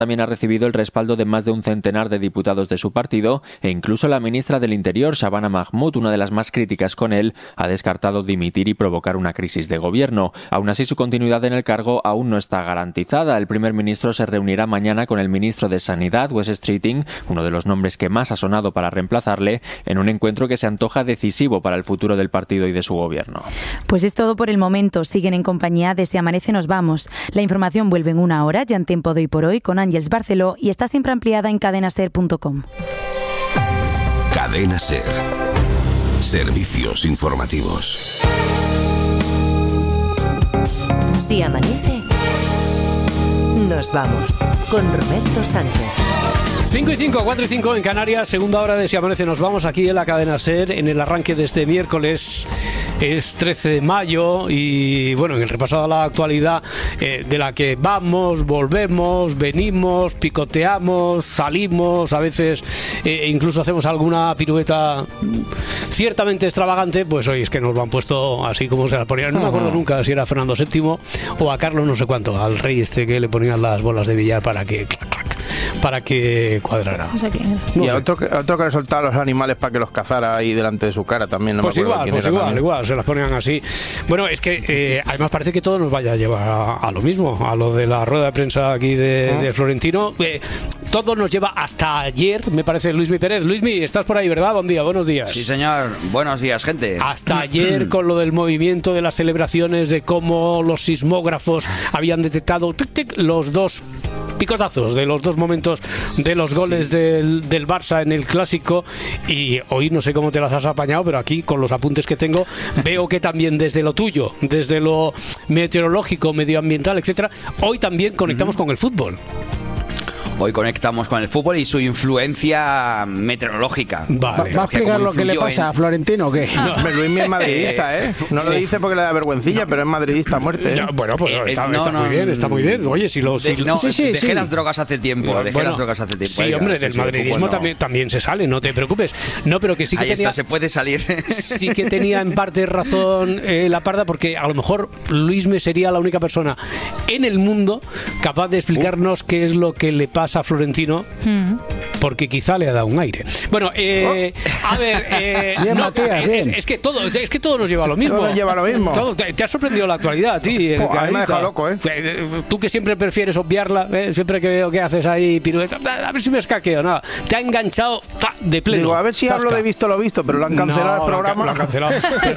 también ha recibido el respaldo de más de un centenar de diputados de su partido e incluso la ministra del Interior, Shabana Mahmoud, una de las más críticas con él, ha descartado dimitir y provocar una crisis de gobierno. Aún así, su continuidad en el cargo aún no está garantizada. El primer ministro se reunirá mañana con el ministro de Sanidad, Wes Streeting, uno de los nombres que más ha sonado para reemplazarle, en un encuentro que se antoja decisivo para el futuro del partido y de su gobierno. Pues es todo por el momento. Siguen en compañía de Si Amanece Nos Vamos. La información vuelve en una hora, ya en Tiempo de Hoy por Hoy, con Ángels Barceló, y está siempre ampliada en cadenaser.com. Cadena Ser. Servicios informativos. Si amanece, nos vamos con Roberto Sánchez. 5 y 5, 4 y 5 en Canarias, segunda hora de Si Amanece Nos Vamos aquí en la Cadena Ser, en el arranque de este miércoles. Es 13 de mayo y bueno, en el repaso a la actualidad de la que vamos, volvemos, venimos, picoteamos, salimos, a veces incluso hacemos alguna pirueta ciertamente extravagante, pues hoy es que nos lo han puesto así como se la ponían. No me acuerdo nunca si era Fernando VII o a Carlos no sé cuánto, al rey este que le ponían las bolas de billar para que cuadrara. No sé quién. Y a otro que le soltaba a los animales para que los cazara ahí delante de su cara también. No pues me acuerdo igual, se las ponían así. Bueno, es que además parece que todo nos vaya a llevar a lo mismo, a lo de la rueda de prensa aquí de Florentino. Todo nos lleva hasta ayer, me parece, Luismi Pérez. Luismi, estás por ahí, ¿verdad? Buen día, buenos días. Sí, señor. Buenos días, gente. Hasta ayer con lo del movimiento de las celebraciones, de cómo los sismógrafos habían detectado los dos picotazos de los dos momentos de los goles del Barça en el Clásico, y hoy no sé cómo te las has apañado, pero aquí con los apuntes que tengo veo que también desde lo tuyo, desde lo meteorológico, medioambiental, etcétera, hoy también conectamos con el fútbol. Hoy conectamos con el fútbol y su influencia meteorológica. Vale. ¿Va a explicar lo que le pasa a Florentino o qué? No, Luismi es madridista, ¿eh? No lo dice porque le da vergüencilla, pero es madridista a muerte. No, bueno, pues está muy bien, está muy bien. Oye, dejé las drogas hace tiempo. Sí, hombre, del madridismo también se sale, no te preocupes. No, pero que sí que se puede salir. Sí que tenía en parte razón la Parda, porque a lo mejor Luismi sería la única persona en el mundo capaz de explicarnos qué es lo que le pasa a Florentino, porque quizá le ha dado un aire. Bueno, a ver, bien, no, Matías, bien. Es que todo nos lleva a lo mismo. Todo nos lleva a lo mismo. Te ha sorprendido la actualidad a ti. A mí me ha dejado loco, Tú que siempre prefieres obviarla, siempre que veo que haces ahí pirueta, a ver si me escaqueo, nada. Te ha enganchado de pleno. Digo, a ver si hablo de visto lo visto, pero lo han cancelado el programa. Lo han cancelado.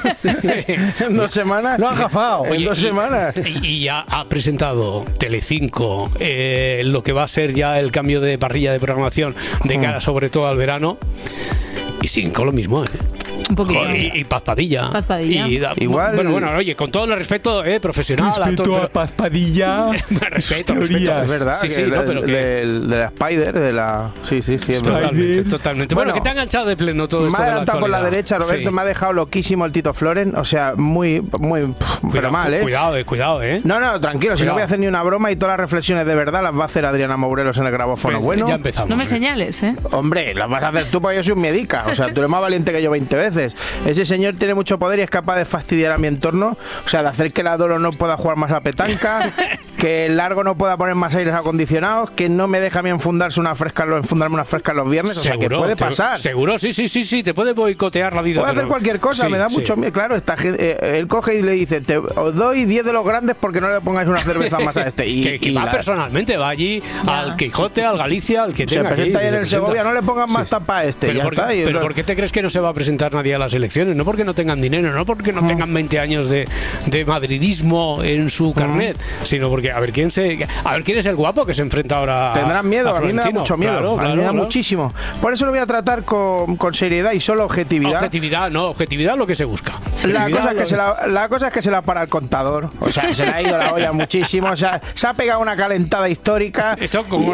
En 2 semanas. Lo han gafado. Oye, en 2 semanas. Y ya ha presentado Telecinco lo que va a ser ya el cambio de parrilla de programación de cara sobre todo al verano, y siguen con lo mismo, Un poquito. Y Paz Padilla. Igual. Bueno, oye, con todo el respeto profesional. Respeto a Paz Padilla. respeto. Es verdad. Sí, no, pero de la Spider, de la. Sí, es totalmente. Bueno, que te ha enganchado de pleno todo esto. Me ha adelantado por la derecha, Roberto, me ha dejado loquísimo el Tito Floren. O sea, muy. Pero mal, Cuidado, No, tranquilo, si no voy a hacer ni una broma, y todas las reflexiones de verdad las va a hacer Adriana Morelos en el grabófono. Pues, bueno, ya empezamos. No me señales, Hombre, las vas a hacer tú porque yo soy un médica. O sea, tú eres más valiente que yo 20 veces. Ese señor tiene mucho poder y es capaz de fastidiar a mi entorno, o sea, de hacer que la Dolo no pueda jugar más a petanca, que el Largo no pueda poner más aires acondicionados, que no me deja a mí enfundarme unas frescas los viernes. O sea, que puede pasar. Seguro, sí, te puede boicotear la vida. Puede hacer cualquier cosa, me da mucho miedo. Claro, él coge y le dice, os doy 10 de los grandes porque no le pongáis una cerveza más a este. Que va personalmente, va allí al Quijote, al Galicia, al que tenga. Se presenta ahí en el Segovia, no le pongan más tapa a este. Pero ¿por qué te crees que no se va a presentar nadie a las elecciones? No porque no tengan dinero, no porque no tengan 20 años de madridismo en su carnet, sino porque a ver quién es el guapo que se enfrenta ahora. Tendrán miedo, a mí me da mucho miedo, a mí me da muchísimo. Por eso lo voy a tratar con seriedad y solo objetividad. Objetividad lo que se busca. La cosa es que se la para el contador, o sea, se le ha ido la olla muchísimo, o sea, se ha pegado una calentada histórica. Esto como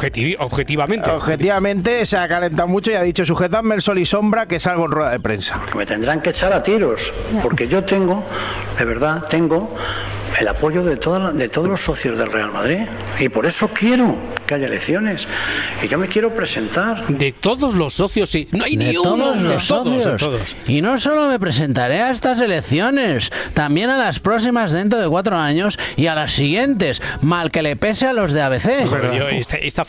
objetivamente se ha calentado mucho y ha dicho, sujetadme el sol y sombra que salgo en rueda de prensa. Me tendrán que echar a tiros, porque yo tengo el apoyo de todos los socios del Real Madrid. Y por eso quiero que haya elecciones. Y yo me quiero presentar. De todos los socios, sí. No hay ni uno. De todos. Y no solo me presentaré a estas elecciones, también a las próximas dentro de 4 años y a las siguientes, mal que le pese a los de ABC. Pero esta